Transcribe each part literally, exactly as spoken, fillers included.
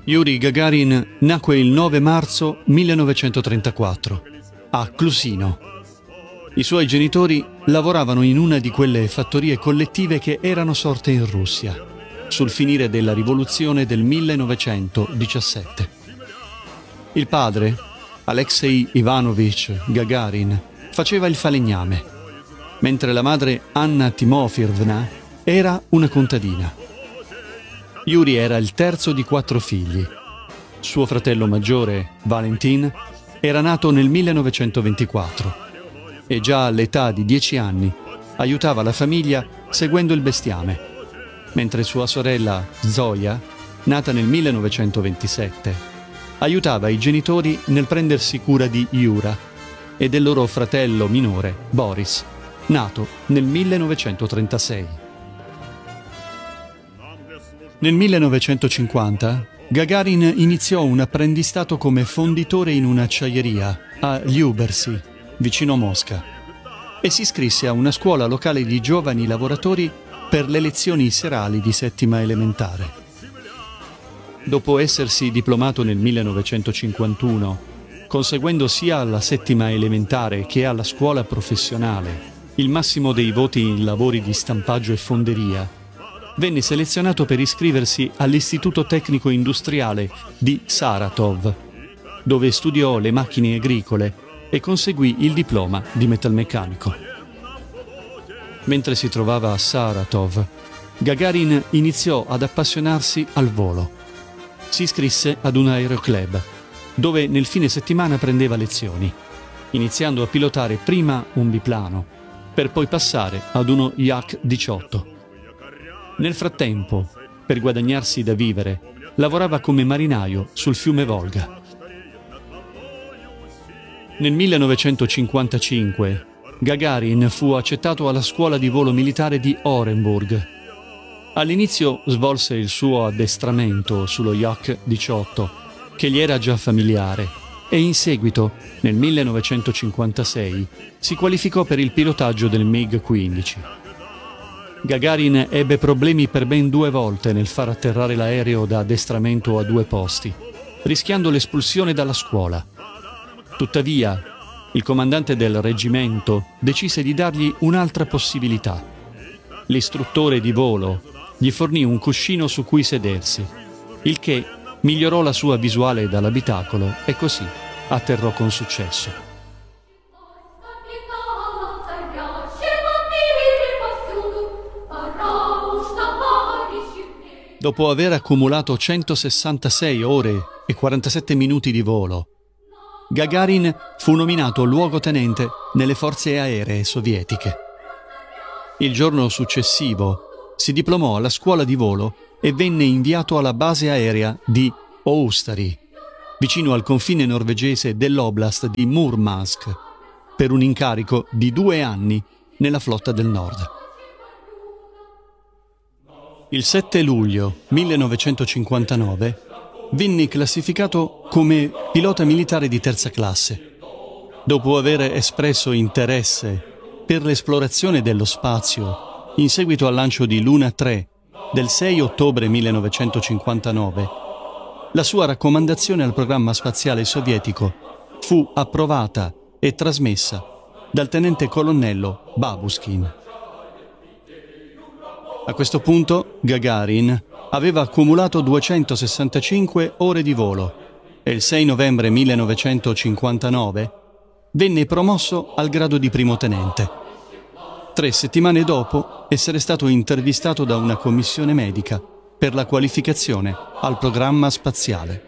Yuri Gagarin nacque il nove marzo millenovecentotrentaquattro a Clusino. I suoi genitori lavoravano in una di quelle fattorie collettive che erano sorte in Russia, sul finire della rivoluzione del millenovecentodiciassette. Il padre, Alexei Ivanovich Gagarin, faceva il falegname, mentre la madre Anna Timofyevna era una contadina. Yuri era il terzo di quattro figli. Suo fratello maggiore, Valentin, era nato nel millenovecentoventiquattro e già all'età di dieci anni aiutava la famiglia seguendo il bestiame, mentre sua sorella Zoya, nata nel millenovecentoventisette, aiutava i genitori nel prendersi cura di Yura e del loro fratello minore, Boris, nato nel millenovecentotrentasei. Nel millenovecentocinquanta Gagarin iniziò un apprendistato come fonditore in un'acciaieria a Lyubersi, vicino Mosca, e si iscrisse a una scuola locale di giovani lavoratori per le lezioni serali di settima elementare. Dopo essersi diplomato nel millenovecentocinquantuno, conseguendo sia alla settima elementare che alla scuola professionale il massimo dei voti in lavori di stampaggio e fonderia, venne selezionato per iscriversi all'Istituto Tecnico Industriale di Saratov, dove studiò le macchine agricole e conseguì il diploma di metalmeccanico. Mentre si trovava a Saratov, Gagarin iniziò ad appassionarsi al volo. Si iscrisse ad un aeroclub, dove nel fine settimana prendeva lezioni, iniziando a pilotare prima un biplano, per poi passare ad uno Jak diciotto. Nel frattempo, per guadagnarsi da vivere, lavorava come marinaio sul fiume Volga. Nel millenovecentocinquantacinque Gagarin fu accettato alla scuola di volo militare di Orenburg. All'inizio svolse il suo addestramento sullo Jak diciotto, che gli era già familiare, e in seguito, nel millenovecentocinquantasei, si qualificò per il pilotaggio del MiG quindici. Gagarin ebbe problemi per ben due volte nel far atterrare l'aereo da addestramento a due posti, rischiando l'espulsione dalla scuola. Tuttavia, il comandante del reggimento decise di dargli un'altra possibilità. L'istruttore di volo gli fornì un cuscino su cui sedersi, il che migliorò la sua visuale dall'abitacolo e così atterrò con successo. Dopo aver accumulato centosessantasei ore e quarantasette minuti di volo, Gagarin fu nominato luogotenente nelle forze aeree sovietiche. Il giorno successivo si diplomò alla scuola di volo e venne inviato alla base aerea di Oustari, vicino al confine norvegese dell'oblast di Murmansk, per un incarico di due anni nella flotta del nord. Il sette luglio millenovecentocinquantanove venne classificato come pilota militare di terza classe. Dopo aver espresso interesse per l'esplorazione dello spazio in seguito al lancio di Luna tre del sei ottobre millenovecentocinquantanove, la sua raccomandazione al programma spaziale sovietico fu approvata e trasmessa dal tenente colonnello Babuskin. A questo punto Gagarin aveva accumulato duecentosessantacinque ore di volo e il sei novembre millenovecentocinquantanove venne promosso al grado di primo tenente. Tre settimane dopo essere stato intervistato da una commissione medica per la qualificazione al programma spaziale.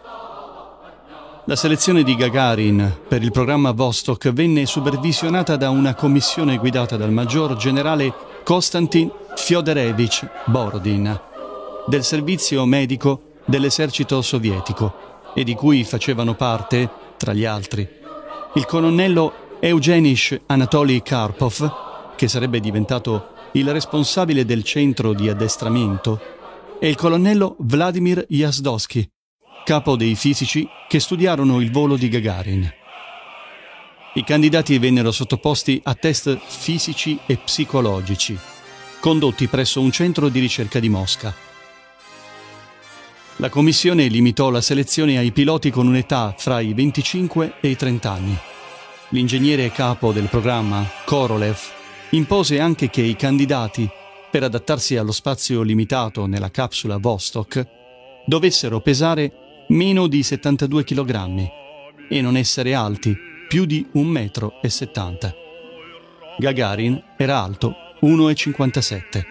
La selezione di Gagarin per il programma Vostok venne supervisionata da una commissione guidata dal maggior generale Konstantin Fyodorevich Borodin, del servizio medico dell'esercito sovietico, e di cui facevano parte, tra gli altri, il colonnello Eugenish Anatoly Karpov, che sarebbe diventato il responsabile del centro di addestramento, e il colonnello Vladimir Yazdovsky, capo dei fisici che studiarono il volo di Gagarin. I candidati vennero sottoposti a test fisici e psicologici, condotti presso un centro di ricerca di Mosca. La commissione limitò la selezione ai piloti con un'età fra i venticinque e i trenta anni. L'ingegnere capo del programma, Korolev, impose anche che i candidati, per adattarsi allo spazio limitato nella capsula Vostok, dovessero pesare meno di settantadue chilogrammi e non essere alti più di un metro e settanta. Gagarin era alto uno virgola cinquantasette.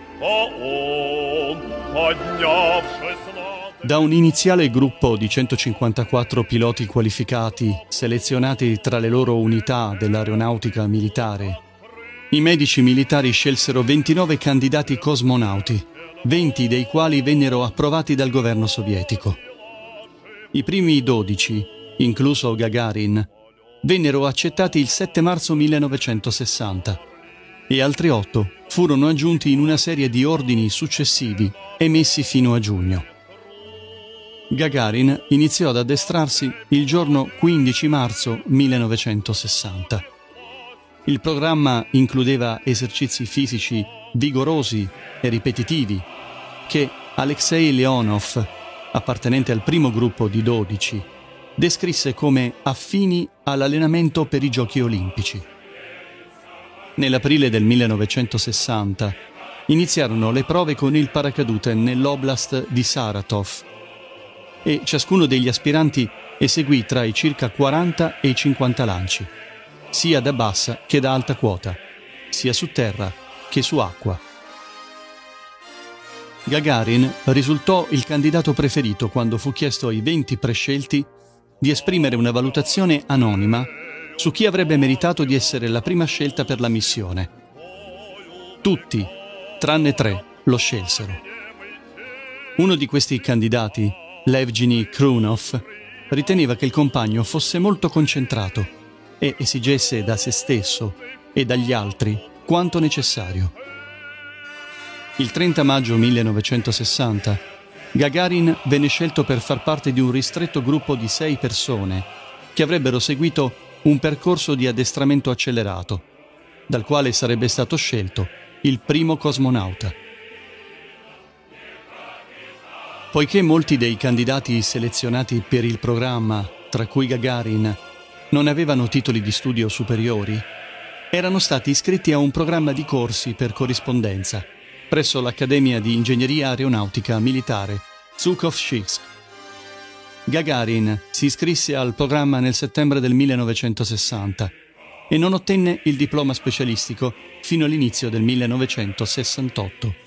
Da un iniziale gruppo di centocinquantaquattro piloti qualificati, selezionati tra le loro unità dell'aeronautica militare, i medici militari scelsero ventinove candidati cosmonauti, venti dei quali vennero approvati dal governo sovietico. I primi dodici, incluso Gagarin, vennero accettati il sette marzo millenovecentosessanta e altri otto furono aggiunti in una serie di ordini successivi emessi fino a giugno. Gagarin iniziò ad addestrarsi il giorno quindici marzo millenovecentosessanta. Il programma includeva esercizi fisici vigorosi e ripetitivi che Alexei Leonov, appartenente al primo gruppo di dodici, descrisse come affini all'allenamento per i Giochi Olimpici. Nell'aprile del millenovecentosessanta iniziarono le prove con il paracadute nell'oblast di Saratov e ciascuno degli aspiranti eseguì tra i circa quaranta e i cinquanta lanci, sia da bassa che da alta quota, sia su terra che su acqua. Gagarin risultò il candidato preferito quando fu chiesto ai venti prescelti di esprimere una valutazione anonima su chi avrebbe meritato di essere la prima scelta per la missione. Tutti, tranne tre, lo scelsero. Uno di questi candidati, Levgeny Krunov, riteneva che il compagno fosse molto concentrato e esigesse da se stesso e dagli altri quanto necessario. Il trenta maggio millenovecentosessanta, Gagarin venne scelto per far parte di un ristretto gruppo di sei persone che avrebbero seguito un percorso di addestramento accelerato, dal quale sarebbe stato scelto il primo cosmonauta. Poiché molti dei candidati selezionati per il programma, tra cui Gagarin, non avevano titoli di studio superiori, erano stati iscritti a un programma di corsi per corrispondenza presso l'Accademia di Ingegneria Aeronautica Militare Zhukovsk. Gagarin si iscrisse al programma nel settembre del millenovecentosessanta e non ottenne il diploma specialistico fino all'inizio del millenovecentosessantotto.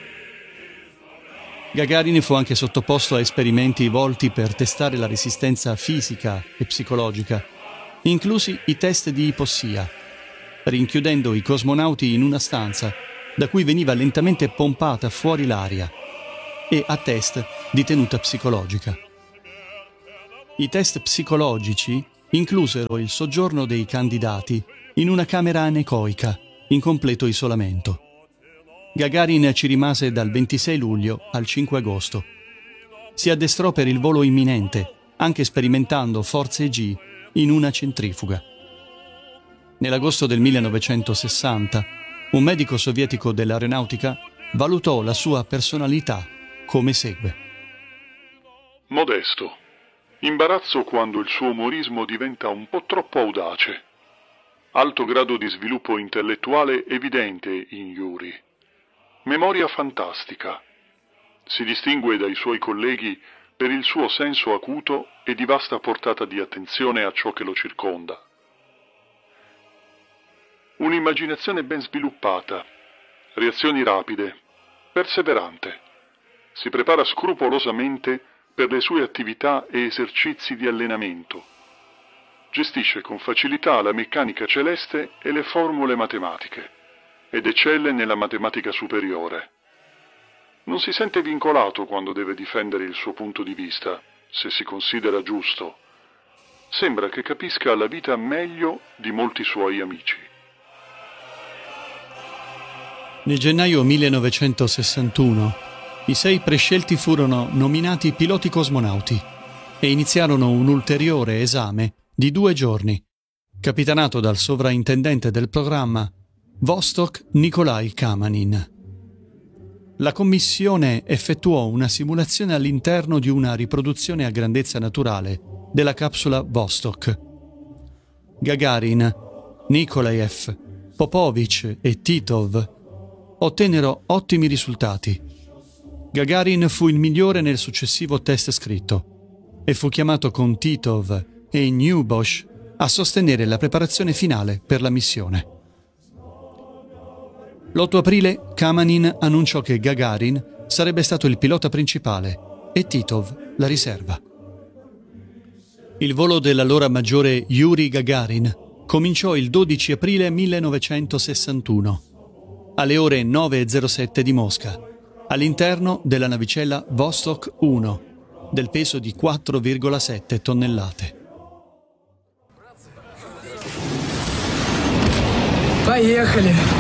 Gagarin fu anche sottoposto a esperimenti volti per testare la resistenza fisica e psicologica, inclusi i test di ipossia, rinchiudendo i cosmonauti in una stanza da cui veniva lentamente pompata fuori l'aria, e a test di tenuta psicologica. I test psicologici inclusero il soggiorno dei candidati in una camera anecoica, in completo isolamento. Gagarin ci rimase dal ventisei luglio al cinque agosto. Si addestrò per il volo imminente, anche sperimentando forze G in una centrifuga. Nell'agosto del millenovecentosessanta, un medico sovietico dell'aeronautica valutò la sua personalità come segue. Modesto. Imbarazzo quando il suo umorismo diventa un po' troppo audace. Alto grado di sviluppo intellettuale evidente in Yuri. Memoria fantastica. Si distingue dai suoi colleghi per il suo senso acuto e di vasta portata di attenzione a ciò che lo circonda. Un'immaginazione ben sviluppata, reazioni rapide, perseverante. Si prepara scrupolosamente per le sue attività e esercizi di allenamento. Gestisce con facilità la meccanica celeste e le formule matematiche, ed eccelle nella matematica superiore. Non si sente vincolato quando deve difendere il suo punto di vista, se si considera giusto. Sembra che capisca la vita meglio di molti suoi amici. Nel gennaio millenovecentosessantuno i sei prescelti furono nominati piloti cosmonauti e iniziarono un ulteriore esame di due giorni, capitanato dal sovrintendente del programma Vostok Nikolai Kamanin. La commissione effettuò una simulazione all'interno di una riproduzione a grandezza naturale della capsula Vostok. Gagarin, Nikolaev, Popovich e Titov ottennero ottimi risultati. Gagarin fu il migliore nel successivo test scritto e fu chiamato con Titov e Neubosch a sostenere la preparazione finale per la missione. L'otto aprile Kamanin annunciò che Gagarin sarebbe stato il pilota principale e Titov la riserva. Il volo dell'allora maggiore Yuri Gagarin cominciò il dodici aprile millenovecentosessantuno alle ore nove e zero sette di Mosca, all'interno della navicella Vostok uno, del peso di quattro virgola sette tonnellate. Поехали!